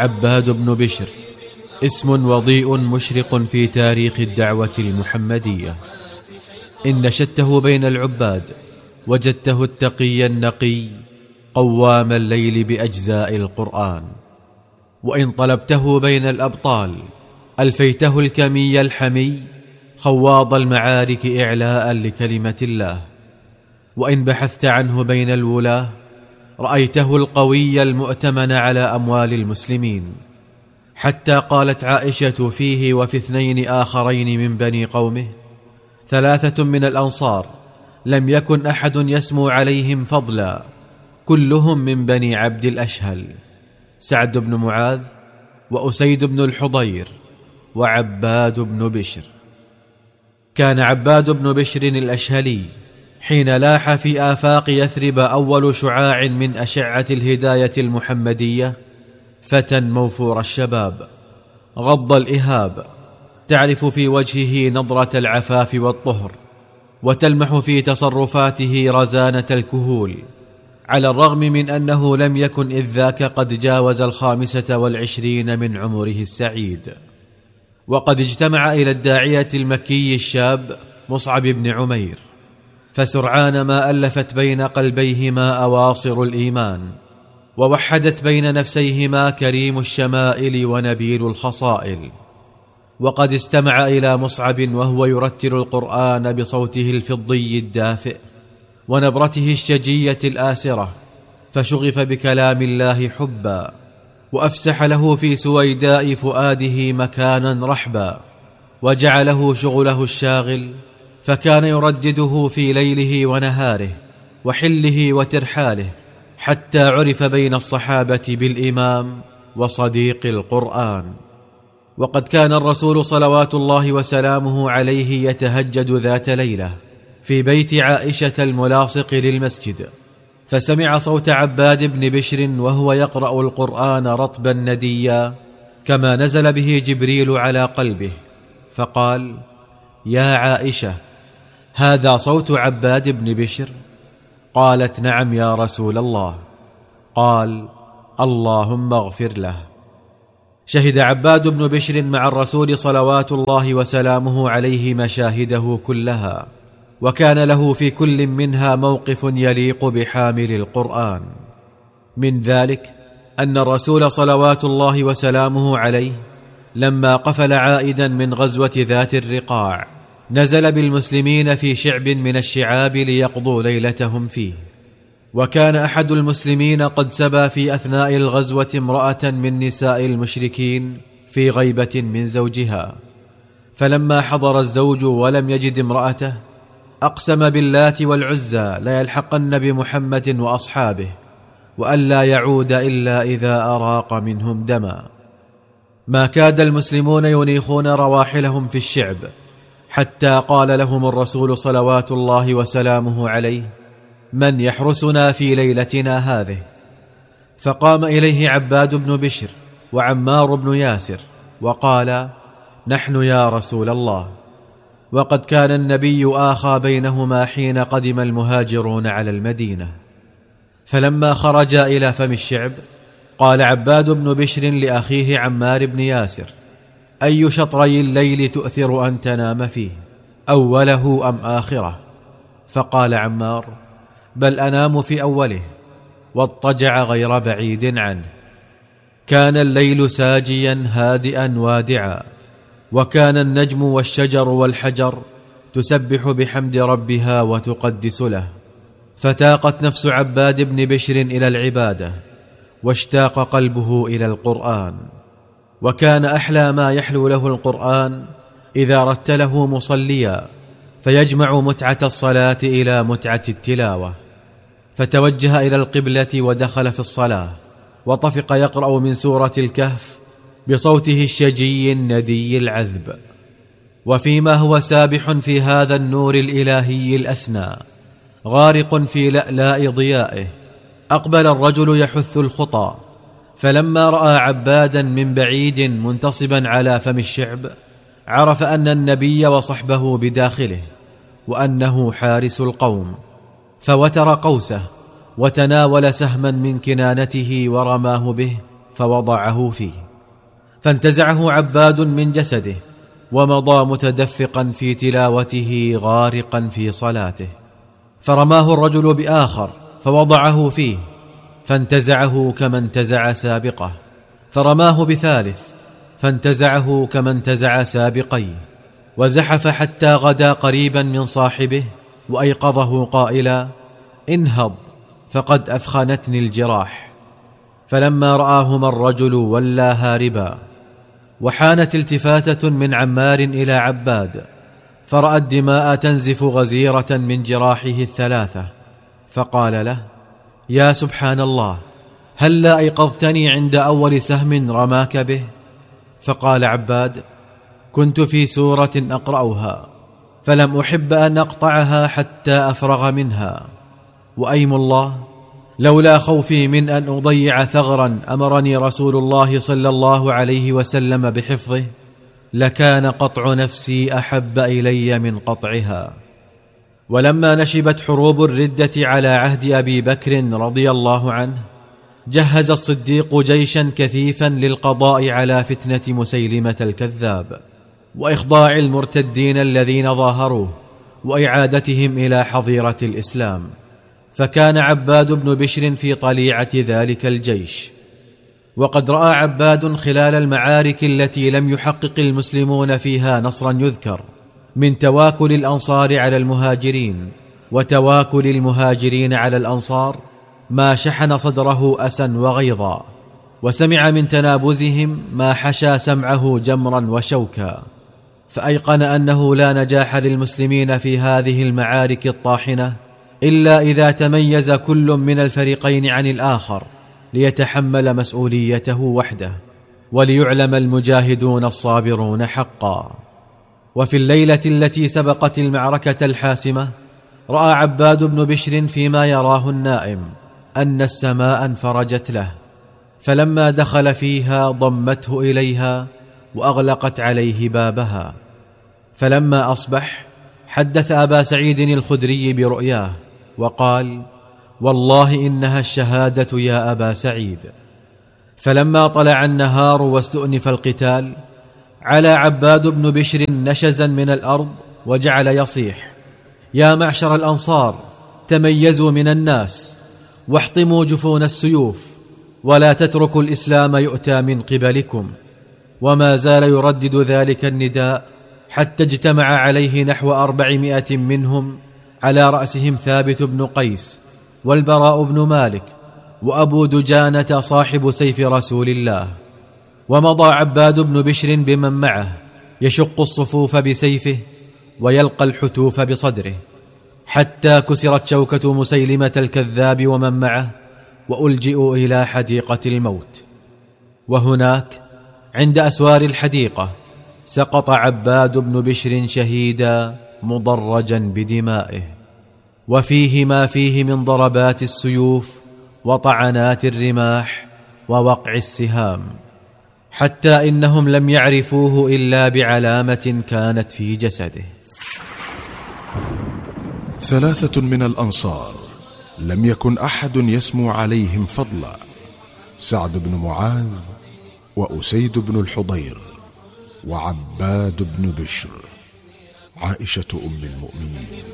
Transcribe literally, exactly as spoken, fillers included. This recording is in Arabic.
عباد بن بشر اسم وضيء مشرق في تاريخ الدعوة المحمدية. إن نشدته بين العباد وجدته التقي النقي قوام الليل بأجزاء القرآن، وإن طلبته بين الأبطال ألفيته الكمي الحمي خواض المعارك إعلاء لكلمة الله، وإن بحثت عنه بين الولاة رأيته القوي المؤتمن على أموال المسلمين، حتى قالت عائشة فيه وفي اثنين آخرين من بني قومه: ثلاثة من الأنصار لم يكن أحد يسمو عليهم فضلا، كلهم من بني عبد الأشهل، سعد بن معاذ وأسيد بن الحضير وعباد بن بشر. كان عباد بن بشر الأشهلي حين لاح في آفاق يثرب أول شعاع من أشعة الهداية المحمدية فتى موفور الشباب غض الإهاب، تعرف في وجهه نظرة العفاف والطهر، وتلمح في تصرفاته رزانة الكهول، على الرغم من أنه لم يكن إذ ذاك قد جاوز الخامسة والعشرين من عمره السعيد. وقد اجتمع إلى الداعية المكي الشاب مصعب بن عمير، فسرعان ما ألفت بين قلبيهما أواصر الإيمان، ووحدت بين نفسيهما كريم الشمائل ونبيل الخصائل. وقد استمع إلى مصعب وهو يرتل القرآن بصوته الفضي الدافئ ونبرته الشجية الآسرة، فشغف بكلام الله حبا، وأفسح له في سويداء فؤاده مكانا رحبا، وجعله شغله الشاغل، فكان يردده في ليله ونهاره وحله وترحاله، حتى عرف بين الصحابة بالإمام وصديق القرآن. وقد كان الرسول صلوات الله وسلامه عليه يتهجد ذات ليلة في بيت عائشة الملاصق للمسجد، فسمع صوت عباد بن بشر وهو يقرأ القرآن رطبا نديا كما نزل به جبريل على قلبه، فقال: يا عائشة، هذا صوت عباد بن بشر؟ قالت: نعم يا رسول الله. قال: اللهم اغفر له. شهد عباد بن بشر مع الرسول صلوات الله وسلامه عليه مشاهده كلها، وكان له في كل منها موقف يليق بحامل القرآن. من ذلك أن الرسول صلوات الله وسلامه عليه لما قفل عائدا من غزوة ذات الرقاع نزل بالمسلمين في شعب من الشعاب ليقضوا ليلتهم فيه، وكان أحد المسلمين قد سبى في أثناء الغزوة امرأة من نساء المشركين في غيبة من زوجها، فلما حضر الزوج ولم يجد امرأته أقسم باللات والعزى ليلحقن بمحمد وأصحابه، وألا يعود إلا إذا أراق منهم دما. ما كاد المسلمون ينيخون رواحلهم في الشعب حتى قال لهم الرسول صلوات الله وسلامه عليه: من يحرسنا في ليلتنا هذه؟ فقام إليه عباد بن بشر وعمار بن ياسر وقال: نحن يا رسول الله. وقد كان النبي آخى بينهما حين قدم المهاجرون على المدينة. فلما خرجا إلى فم الشعب قال عباد بن بشر لأخيه عمار بن ياسر: أي شطري الليل تؤثر أن تنام فيه، أوله أم آخره؟ فقال عمار: بل أنام في أوله، واضطجع غير بعيد عنه. كان الليل ساجيا هادئا وادعا، وكان النجم والشجر والحجر تسبح بحمد ربها وتقدس له، فتاقت نفس عباد بن بشر إلى العبادة، واشتاق قلبه إلى القرآن. وكان أحلى ما يحلو له القرآن إذا رتله مصليا، فيجمع متعة الصلاة إلى متعة التلاوة، فتوجه إلى القبلة ودخل في الصلاة، وطفق يقرأ من سورة الكهف بصوته الشجي الندي العذب. وفيما هو سابح في هذا النور الإلهي الأسنى غارق في لألاء ضيائه، أقبل الرجل يحث الخطى، فلما رأى عبادا من بعيد منتصبا على فم الشعب عرف أن النبي وصحبه بداخله، وأنه حارس القوم، فوتر قوسه وتناول سهما من كنانته ورماه به فوضعه فيه، فانتزعه عباد من جسده ومضى متدفقا في تلاوته غارقا في صلاته. فرماه الرجل بآخر فوضعه فيه، فانتزعه كما انتزع سابقه. فرماه بثالث فانتزعه كما انتزع سابقيه، وزحف حتى غدا قريبا من صاحبه وأيقظه قائلا: انهض فقد أثخنتني الجراح. فلما رآهما الرجل ولى هاربا. وحانت التفاتة من عمار إلى عباد، فرأى الدماء تنزف غزيرة من جراحه الثلاثة، فقال له: يا سبحان الله، هل لا أيقظتني عند أول سهم رماك به؟ فقال عباد: كنت في سورة أقرأها فلم أحب أن أقطعها حتى أفرغ منها، وأيم الله لولا خوفي من أن أضيع ثغرا أمرني رسول الله صلى الله عليه وسلم بحفظه لكان قطع نفسي أحب إلي من قطعها. ولما نشبت حروب الردة على عهد أبي بكر رضي الله عنه، جهز الصديق جيشا كثيفا للقضاء على فتنة مسيلمة الكذاب وإخضاع المرتدين الذين ظاهروه وإعادتهم إلى حظيرة الإسلام. فكان عباد بن بشر في طليعة ذلك الجيش. وقد رأى عباد خلال المعارك التي لم يحقق المسلمون فيها نصرا يذكر، من تواكل الأنصار على المهاجرين وتواكل المهاجرين على الأنصار، ما شحن صدره أسا وغيظا، وسمع من تنابزهم ما حشى سمعه جمرا وشوكا. فأيقن أنه لا نجاح للمسلمين في هذه المعارك الطاحنة إلا إذا تميز كل من الفريقين عن الآخر ليتحمل مسؤوليته وحده، وليعلم المجاهدون الصابرون حقا. وفي الليلة التي سبقت المعركة الحاسمة، رأى عباد بن بشر فيما يراه النائم أن السماء انفرجت له، فلما دخل فيها ضمته إليها وأغلقت عليه بابها. فلما أصبح حدث أبا سعيد الخدري برؤياه وقال: والله إنها الشهادة يا أبا سعيد. فلما طلع النهار واستؤنف القتال، على عباد بن بشر نشزا من الأرض وجعل يصيح: يا معشر الأنصار، تميزوا من الناس واحطموا جفون السيوف، ولا تتركوا الإسلام يؤتى من قبلكم. وما زال يردد ذلك النداء حتى اجتمع عليه نحو أربعمائة منهم، على رأسهم ثابت بن قيس والبراء بن مالك وأبو دجانة صاحب سيف رسول الله. ومضى عباد بن بشر بمن معه يشق الصفوف بسيفه ويلقى الحتوف بصدره، حتى كسرت شوكة مسيلمة الكذاب ومن معه وألجئوا إلى حديقة الموت. وهناك عند أسوار الحديقة سقط عباد بن بشر شهيدا مضرجا بدمائه، وفيه ما فيه من ضربات السيوف وطعنات الرماح ووقع السهام، حتى إنهم لم يعرفوه إلا بعلامة كانت في جسده. ثلاثة من الأنصار لم يكن أحد يسمو عليهم فضلا: سعد بن معاذ، وأسيد بن الحضير، وعباد بن بشر. عائشة أم المؤمنين.